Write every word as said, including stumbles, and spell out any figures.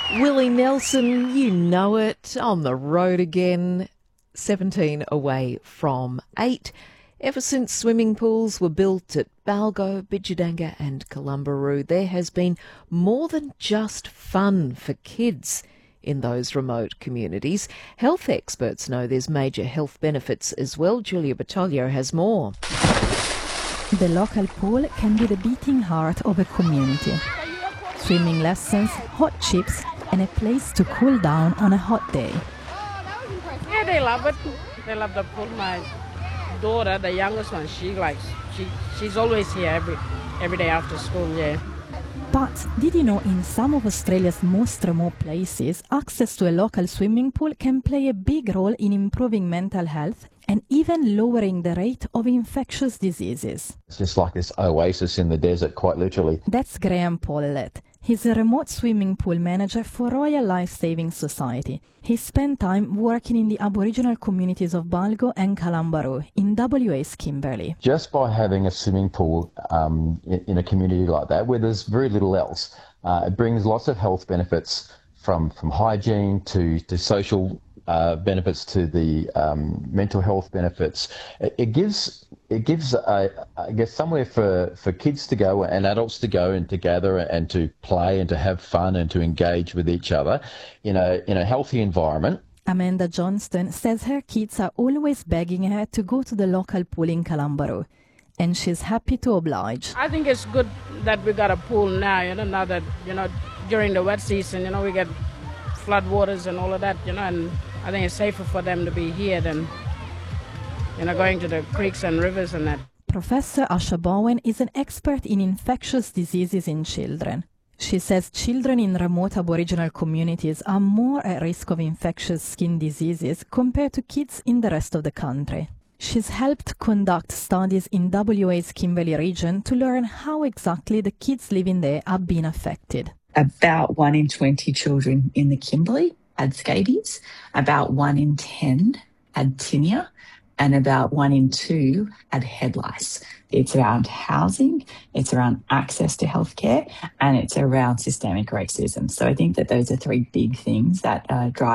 Willie Nelson, you know it, on the road again, seventeen away from eight. Ever since swimming pools were built at Balgo, Bidjidanga and Columbaroo, there has been more than just fun for kids in those remote communities. Health experts know there's major health benefits as well. Julia Battaglio has more. The local pool can be the beating heart of a community. Swimming lessons, hot chips, and a place to cool down on a hot day. Yeah, they love it. They love the pool. My daughter, the youngest one, she likes. She she's always here every every day after school. Yeah. But did you know in some of Australia's most remote places, access to a local swimming pool can play a big role in improving mental health and even lowering the rate of infectious diseases? It's just like this oasis in the desert, quite literally. That's Graham Pollett. He's a remote swimming pool manager for Royal Life Saving Society. He spent time working in the Aboriginal communities of Balgo and Columbaroo in W A's Kimberley. Just by having a swimming pool um, in, in a community like that, where there's very little else, uh, it brings lots of health benefits from, from hygiene to, to social uh, benefits to the um, mental health benefits. It, it gives it gives uh, I guess somewhere for, for kids to go and adults to go and to gather and to play and to have fun and to engage with each other in a in a healthy environment. Amanda Johnston says her kids are always begging her to go to the local pool in Columbaroo, and she's happy to oblige. I think it's good that we got a pool now. You know, now that you know during the wet season, you know, we get flood waters and all of that. You know, and I think it's safer for them to be here than you know going to the creeks and rivers and that. Professor Asha Bowen is an expert in infectious diseases in children. She says children in remote Aboriginal communities are more at risk of infectious skin diseases compared to kids in the rest of the country. She's helped conduct studies in W A's Kimberley region to learn how exactly the kids living there are being affected. About one in twenty children in the Kimberley had scabies, about one in ten had tinea, and about one in two had head lice. It's around housing, it's around access to healthcare, and it's around systemic racism. So I think that those are three big things that uh, drive